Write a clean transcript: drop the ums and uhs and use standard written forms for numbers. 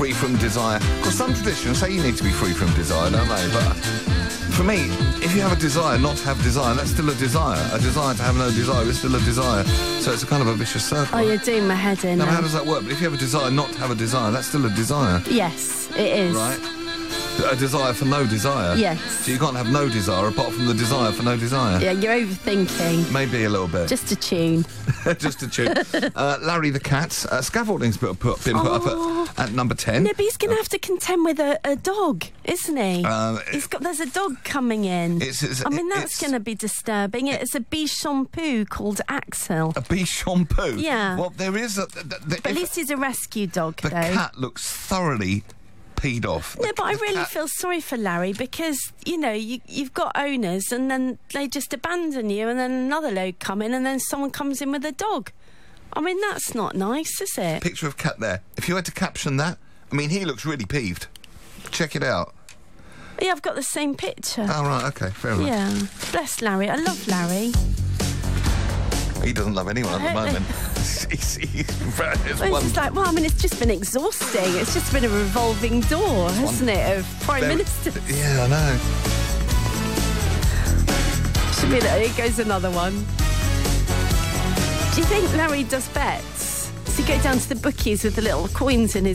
free from desire. Because some traditions say you need to be free from desire, don't they? But for me, if you have a desire not to have desire, that's still a desire. A desire to have no desire is still a desire. So it's a kind of a vicious circle. Oh, you're doing my head in Now, now. how does that work? But if you have a desire not to have a desire, that's still a desire. Yes, it is. Right? A desire for no desire. Yes. So you can't have no desire apart from the desire for no desire. Yeah, you're overthinking. Maybe a little bit. Just a tune. Just a tune. Larry the Cat. Scaffolding's been put up at number 10. No, but he's going to have to contend with a dog, isn't he? There's a dog coming in. That's going to be disturbing. It's a Bichon called Axel. A Bichon? Yeah. Well, there is a... But at least he's a rescue dog, the though. cat looks thoroughly peed off. No, but I really feel sorry for Larry because, you know, you've got owners and then they just abandon you and then another load come in and then someone comes in with a dog. I mean, that's not nice, is it? Picture of cat there. If you had to caption that, I mean, he looks really peeved. Check it out. Yeah, I've got the same picture. Oh, right, OK, fair enough. Yeah. Bless Larry. I love Larry. He doesn't love anyone at the moment. It's like, well, I mean, it's just been exhausting. It's just been a revolving door, hasn't it, of Prime Ministers? Yeah, I know. Here goes another one. Do you think Larry does bets? Does he go down to the bookies with the little coins in his